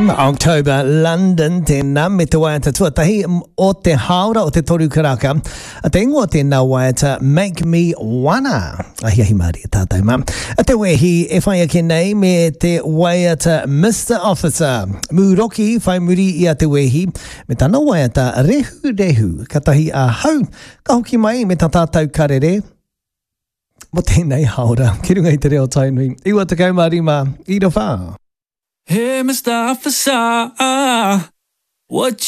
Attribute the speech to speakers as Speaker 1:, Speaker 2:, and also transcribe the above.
Speaker 1: October, London, tēnā me te waiata tuatahi o te haora o te toru karaka. A te ingoa tēnā waiata Make Me Wanna. Ahi maari e tātou ma. A te wehi e whai ake nei me te waiata Mr. Officer. Mūroki whai muri i a te wehi me tana waiata rehu rehu. Katahi a hau, ka hoki mai me ta tātou karere. Mo tēnei haora, ki runga i te reo tainui. Iwa te kaumari ma, i ro whā.
Speaker 2: Hey, Mr. Officer, what